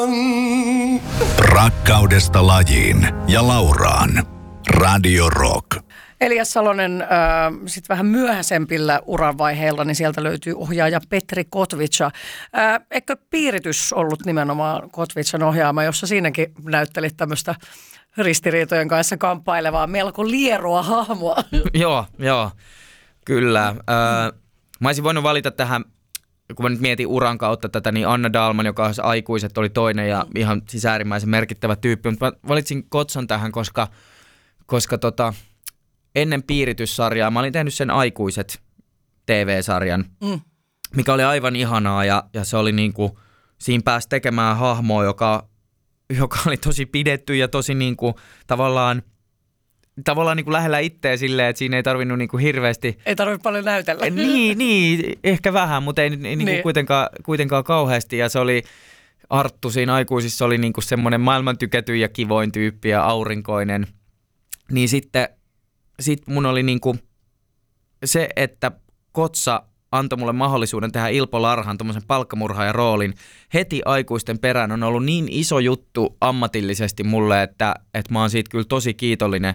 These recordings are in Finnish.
Rakkaudesta lajiin ja Lauraan. Radio Rock. Elias Salonen, sitten vähän myöhäisempillä uranvaiheilla, niin sieltä löytyy ohjaaja Petri Kotvica. Eikö Piiritys ollut nimenomaan Kotvican ohjaama, jossa siinäkin näyttelit tämmöistä ristiriitojen kanssa kamppailevaa, melko lieroa hahmoa? Joo, kyllä. Mä olisin voinut valita tähän, kun mä nyt mietin uran kautta tätä, niin Anna Dahlman, joka aikuiset oli toinen ja ihan siis äärimmäisen merkittävä tyyppi. Mutta mä valitsin Kotsan tähän, koska ennen Piirityssarjaa mä olin tehnyt sen aikuiset TV-sarjan, mikä oli aivan ihanaa ja se oli niinku, siinä pääsi tekemään hahmoa, joka oli tosi pidetty ja tosi niinku, tavallaan niinku lähellä itseä silleen, että siinä ei tarvinnut niinku hirveästi. Ei tarvitse paljon näytellä. Niin, ehkä vähän, mutta ei niinku kuitenkaan kauheasti. Ja se oli, Arttu siinä aikuisissa oli niinku semmoinen maailman tyketyin ja kivoin tyyppi ja aurinkoinen. Niin sitten mun oli niinku se, että Kotsa antoi mulle mahdollisuuden tehdä Ilpo Larhan tommosen palkkamurhaajan roolin heti aikuisten perään on ollut niin iso juttu ammatillisesti mulle, että mä oon siitä kyllä tosi kiitollinen.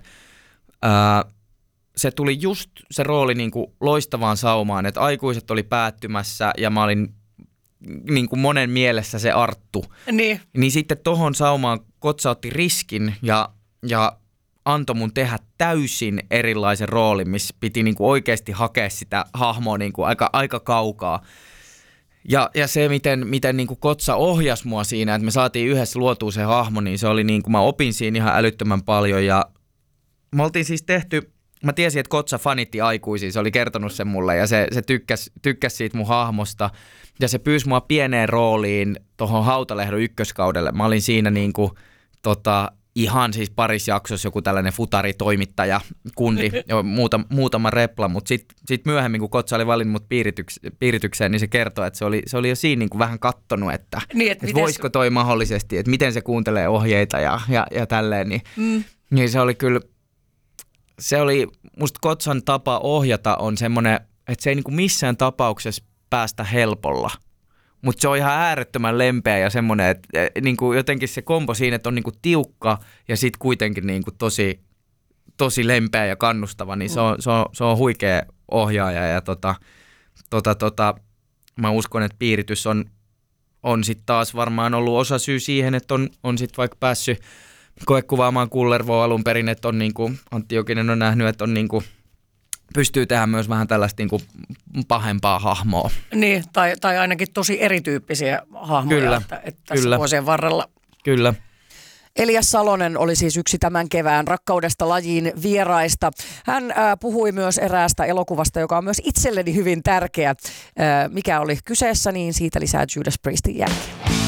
Se tuli just se rooli niinku loistavaan saumaan, että aikuiset oli päättymässä ja mä olin niinku monen mielessä se Arttu. Niin sitten tohon saumaan Kotsa otti riskin ja antoi mun tehdä täysin erilaisen roolin, missä piti niinku oikeasti hakea sitä hahmoa niinku aika kaukaa. Ja se, miten niinku Kotsa ohjasi mua siinä, että me saatiin yhdessä luotua se hahmo, niin se oli niinku, mä opin siinä ihan älyttömän paljon. Ja me oltiin siis tehty, mä tiesin, että Kotsa fanitti aikuisia, se oli kertonut sen mulle ja se tykkäsi siitä mun hahmosta. Ja se pyysi mua pieneen rooliin tohon Hautalehdon ykköskaudelle. Mä olin siinä niinku ihan siis parissa jaksossa joku tällainen futaritoimittaja kundi, muutama repla, mutta sit myöhemmin, kun Kotsa oli valinnut mut piiritykseen, niin se kertoi, että se oli jo siinä niin kuin vähän kattonut, että voisiko toi mahdollisesti, että miten se kuuntelee ohjeita ja tälleen, niin se oli kyllä, se oli musta Kotsan tapa ohjata on semmoinen, että se ei niin kuin missään tapauksessa päästä helpolla. Mutta se on ihan äärettömän lempeä ja semmoinen, että niinku jotenkin se kombo siinä, että on niinku tiukka ja sitten kuitenkin niinku tosi lempeä ja kannustava, niin se on huikea ohjaaja. Ja mä uskon, että Piiritys on sitten taas varmaan ollut osa syy siihen, että on sitten vaikka päässyt koekuvaamaan Kullervoa alun perin, että on niinku, Antti Jokinen on nähnyt, että on niinku pystyy tehdä myös vähän tällaista niin kuin pahempaa hahmoa. Niin, tai ainakin tosi erityyppisiä hahmoja, kyllä, että tässä vuosien varrella. Kyllä. Elias Salonen oli siis yksi tämän kevään Rakkaudesta lajiin vieraista. Hän puhui myös eräästä elokuvasta, joka on myös itselleni hyvin tärkeä. Mikä oli kyseessä, niin siitä lisää Judas Priestin jälkeen.